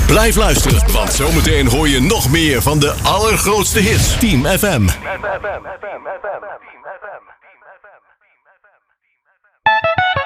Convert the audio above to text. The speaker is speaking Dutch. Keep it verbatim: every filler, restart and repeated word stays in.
Blijf luisteren, want zometeen hoor je nog meer van de allergrootste hits. Team F M. F M, F M, F M.